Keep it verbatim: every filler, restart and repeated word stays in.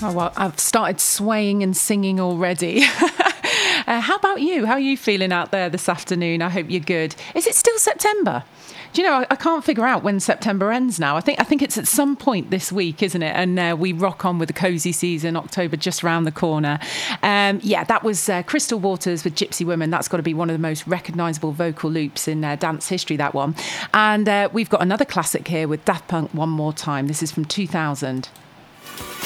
Oh, well, I've started swaying and singing already. uh, how about you? How are you feeling out there this afternoon? I hope you're good. Is it still September? Do you know, I, I can't figure out when September ends now. I think I think it's at some point this week, isn't it? And uh, we rock on with the cosy season, October just round the corner. Um, yeah, that was uh, Crystal Waters with Gypsy Woman. That's got to be one of the most recognisable vocal loops in uh, dance history, that one. And uh, we've got another classic here with Daft Punk, One More Time. This is from two thousand.